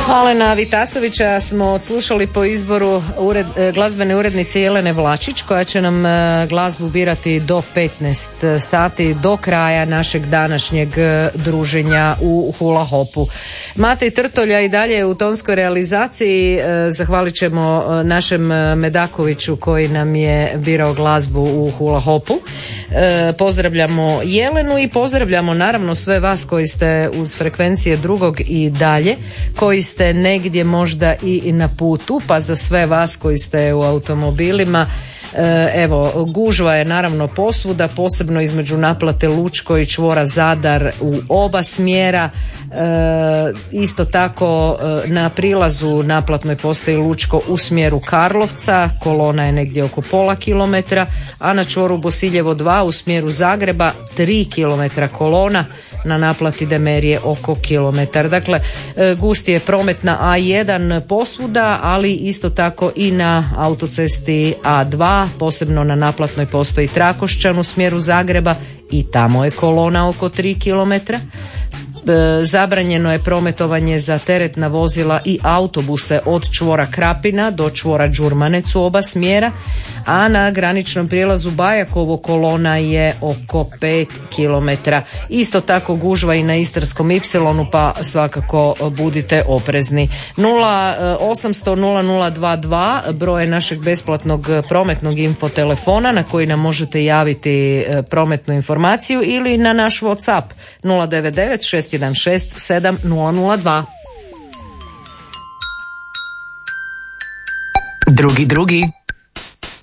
Alena Vitasovića smo odslušali po izboru glazbene urednice Jelene Vlačić, koja će nam glazbu birati do 15 sati, do kraja našeg današnjeg druženja u Hula Hopu. Matej Trtolja i dalje u tonskoj realizaciji. Zahvalit ćemo našem Medakoviću koji nam je birao glazbu u Hula Hopu. Pozdravljamo Jelenu i pozdravljamo naravno sve vas koji ste uz frekvencije drugog i dalje, koji ste negdje možda i na putu, pa za sve vas koji ste u automobilima, evo, gužva je naravno posvuda, posebno između naplate Lučko i čvora Zadar u oba smjera. Isto tako na prilazu naplatnoj postaji Lučko u smjeru Karlovca kolona je negdje oko pola kilometra, a na čvoru Bosiljevo 2 u smjeru Zagreba 3 kilometra kolona, na naplati Demerije oko kilometar. Dakle, gusti je promet na A1 posvuda, ali isto tako i na autocesti A2, posebno na naplatnoj postoji Trakošćan u smjeru Zagreba i tamo je kolona oko 3 kilometra. Zabranjeno je prometovanje za teretna vozila i autobuse od čvora Krapina do čvora Đurmanec u oba smjera, a na graničnom prijelazu Bajakovo kolona je oko 5 km. Isto tako gužva i na Istarskom Ipsilonu, pa svakako budite oprezni. 0800 0022 broj našeg besplatnog prometnog infotelefona na koji nam možete javiti prometnu informaciju, ili na naš WhatsApp 099 616 7002. Drugi